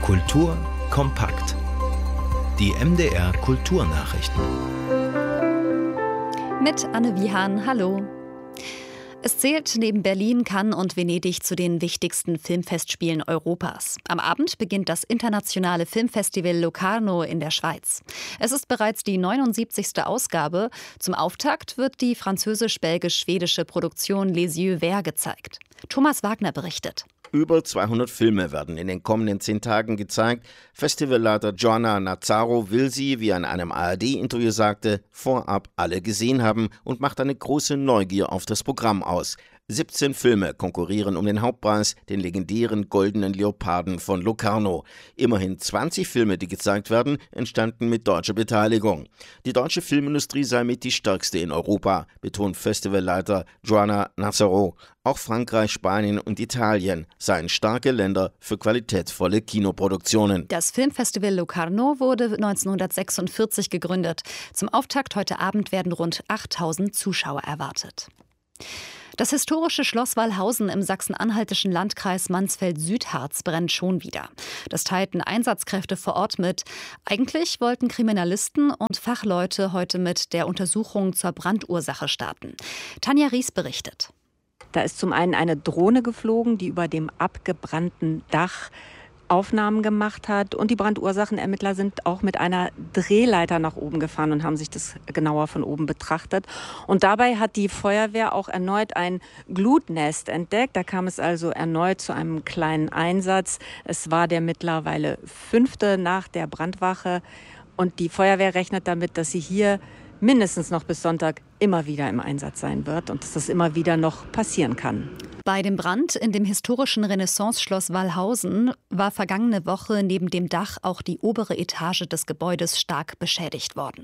Kultur kompakt. Die MDR Kulturnachrichten. Mit Anne Wiehan, hallo. Es zählt neben Berlin, Cannes und Venedig zu den wichtigsten Filmfestspielen Europas. Am Abend beginnt das internationale Filmfestival Locarno in der Schweiz. Es ist bereits die 79. Ausgabe. Zum Auftakt wird die französisch-belgisch-schwedische Produktion Les Yeux Verts gezeigt. Thomas Wagner berichtet. Über 200 Filme werden in den kommenden 10 Tagen gezeigt. Festivalleiter Joanna Nazzaro will sie, wie er in einem ARD-Interview sagte, vorab alle gesehen haben und macht eine große Neugier auf das Programm aus. 17 Filme konkurrieren um den Hauptpreis, den legendären Goldenen Leoparden von Locarno. Immerhin 20 Filme, die gezeigt werden, entstanden mit deutscher Beteiligung. Die deutsche Filmindustrie sei mit die stärkste in Europa, betont Festivalleiter Joanna Nazzaro. Auch Frankreich, Spanien und Italien seien starke Länder für qualitätsvolle Kinoproduktionen. Das Filmfestival Locarno wurde 1946 gegründet. Zum Auftakt heute Abend werden rund 8000 Zuschauer erwartet. Das historische Schloss Wallhausen im sachsen-anhaltischen Landkreis Mansfeld-Südharz brennt schon wieder. Das teilten Einsatzkräfte vor Ort mit. Eigentlich wollten Kriminalisten und Fachleute heute mit der Untersuchung zur Brandursache starten. Tanja Ries berichtet. Da ist zum einen eine Drohne geflogen, die über dem abgebrannten Dach Aufnahmen gemacht hat. Und die Brandursachtenermittler sind auch mit einer Drehleiter nach oben gefahren und haben sich das genauer von oben betrachtet. Und dabei hat die Feuerwehr auch erneut ein Glutnest entdeckt. Da kam es also erneut zu einem kleinen Einsatz. Es war der mittlerweile 5. nach der Brandwache. Und die Feuerwehr rechnet damit, dass sie hier mindestens noch bis Sonntag immer wieder im Einsatz sein wird und dass das immer wieder noch passieren kann. Bei dem Brand in dem historischen Renaissance-Schloss Wallhausen war vergangene Woche neben dem Dach auch die obere Etage des Gebäudes stark beschädigt worden.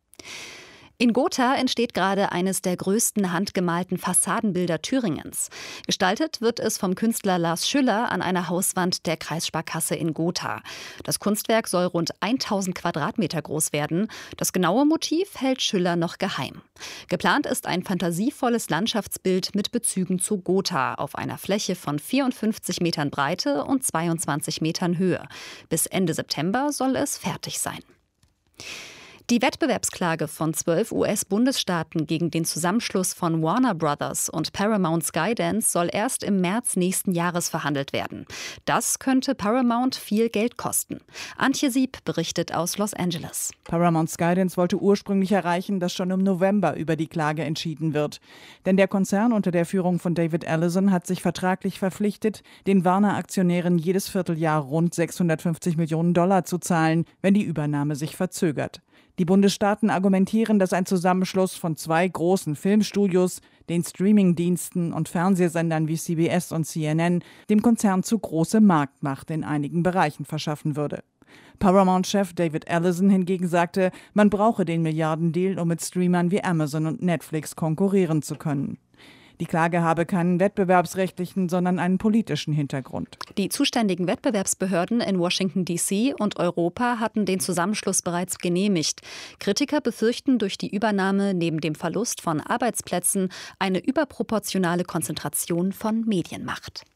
In Gotha entsteht gerade eines der größten handgemalten Fassadenbilder Thüringens. Gestaltet wird es vom Künstler Lars Schüller an einer Hauswand der Kreissparkasse in Gotha. Das Kunstwerk soll rund 1000 Quadratmeter groß werden. Das genaue Motiv hält Schüller noch geheim. Geplant ist ein fantasievolles Landschaftsbild mit Bezügen zu Gotha auf einer Fläche von 54 Metern Breite und 22 Metern Höhe. Bis Ende September soll es fertig sein. Die Wettbewerbsklage von 12 US-Bundesstaaten gegen den Zusammenschluss von Warner Brothers und Paramount Skydance soll erst im März nächsten Jahres verhandelt werden. Das könnte Paramount viel Geld kosten. Antje Sieb berichtet aus Los Angeles. Paramount Skydance wollte ursprünglich erreichen, dass schon im November über die Klage entschieden wird. Denn der Konzern unter der Führung von David Ellison hat sich vertraglich verpflichtet, den Warner-Aktionären jedes Vierteljahr rund $650 Millionen zu zahlen, wenn die Übernahme sich verzögert. Die Bundesstaaten argumentieren, dass ein Zusammenschluss von 2 großen Filmstudios, den Streamingdiensten und Fernsehsendern wie CBS und CNN dem Konzern zu große Marktmacht in einigen Bereichen verschaffen würde. Paramount-Chef David Ellison hingegen sagte, man brauche den Milliardendeal, um mit Streamern wie Amazon und Netflix konkurrieren zu können. Die Klage habe keinen wettbewerbsrechtlichen, sondern einen politischen Hintergrund. Die zuständigen Wettbewerbsbehörden in Washington D.C. und Europa hatten den Zusammenschluss bereits genehmigt. Kritiker befürchten durch die Übernahme neben dem Verlust von Arbeitsplätzen eine überproportionale Konzentration von Medienmacht.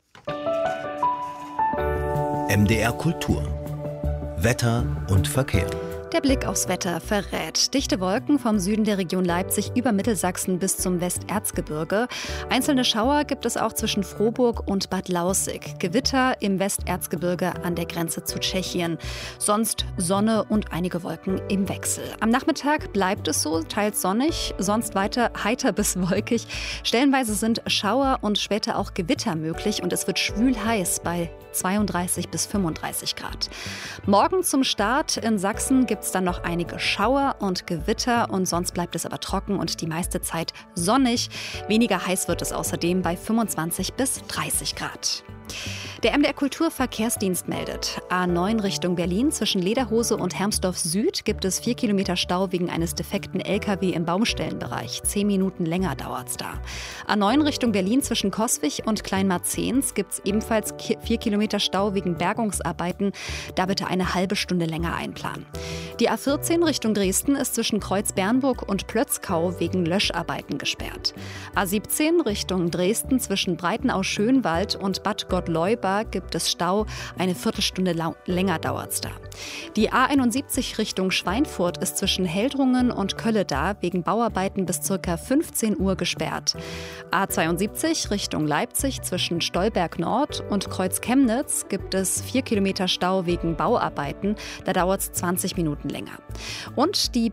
MDR Kultur. Wetter und Verkehr. Der Blick aufs Wetter verrät. Dichte Wolken vom Süden der Region Leipzig über Mittelsachsen bis zum Westerzgebirge. Einzelne Schauer gibt es auch zwischen Frohburg und Bad Lausick. Gewitter im Westerzgebirge an der Grenze zu Tschechien. Sonst Sonne und einige Wolken im Wechsel. Am Nachmittag bleibt es so, teils sonnig, sonst weiter heiter bis wolkig. Stellenweise sind Schauer und später auch Gewitter möglich und es wird schwül heiß bei 32 bis 35 Grad. Morgen zum Start in Sachsen gibt es dann noch einige Schauer und Gewitter und sonst bleibt es aber trocken und die meiste Zeit sonnig. Weniger heiß wird es außerdem bei 25 bis 30 Grad. Der MDR Kulturverkehrsdienst meldet, A9 Richtung Berlin zwischen Lederhose und Hermsdorf Süd gibt es 4 Kilometer Stau wegen eines defekten LKW im Baustellenbereich. 10 Minuten länger dauert's da. A9 Richtung Berlin zwischen Coswig und Kleinmarzehns gibt es ebenfalls 4 Kilometer Stau wegen Bergungsarbeiten. Da bitte eine halbe Stunde länger einplanen. Die A14 Richtung Dresden ist zwischen Kreuz-Bernburg und Plötzkau wegen Löscharbeiten gesperrt. A17 Richtung Dresden zwischen Breitenau-Schönwald und Bad Gold Stichwort Leuba gibt es Stau. Eine Viertelstunde länger dauert es da. Die A71 Richtung Schweinfurt ist zwischen Heldrungen und Kölleda wegen Bauarbeiten bis ca. 15 Uhr gesperrt. A72 Richtung Leipzig zwischen Stolberg Nord und Kreuz Chemnitz gibt es 4 Kilometer Stau wegen Bauarbeiten. Da dauert es 20 Minuten länger. Und die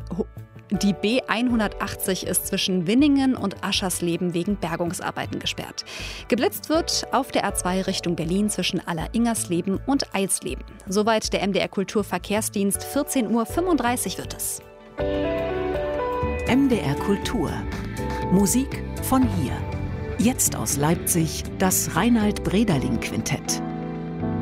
B180 ist zwischen Winningen und Aschersleben wegen Bergungsarbeiten gesperrt. Geblitzt wird auf der A2 Richtung Berlin zwischen Alleringersleben und Eilsleben. Soweit der MDR Kulturverkehrsdienst. 14:35 Uhr wird es. MDR Kultur. Musik von hier. Jetzt aus Leipzig das Reinhard Brederling Quintett.